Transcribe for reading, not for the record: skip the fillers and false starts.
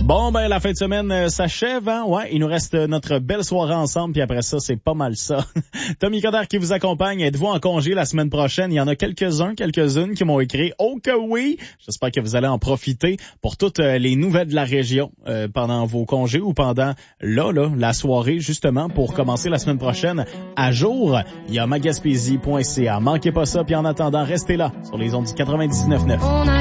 Bon, ben la fin de semaine s'achève, hein? Ouais, il nous reste notre belle soirée ensemble, puis après ça, c'est pas mal ça. Tommy Coderre qui vous accompagne. Êtes-vous en congé la semaine prochaine? Il y en a quelques-unes qui m'ont écrit « Oh que oui! » J'espère que vous allez en profiter pour toutes les nouvelles de la région pendant vos congés ou pendant la soirée, justement, pour commencer la semaine prochaine à jour. Il y a magaspésie.ca. Manquez pas ça, puis en attendant, restez là sur les ondes du 99.9.